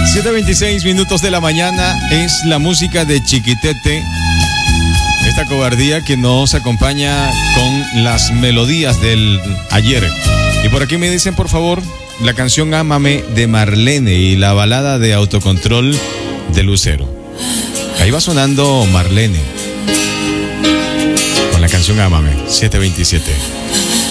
7:26 minutos de la mañana es la música de Chiquitete. Esta cobardía que nos acompaña con las melodías del ayer. Y por aquí me dicen, por favor, la canción Ámame de Marlene y la balada de Autocontrol de Lucero. Ahí va sonando Marlene con la canción Ámame, 7:27.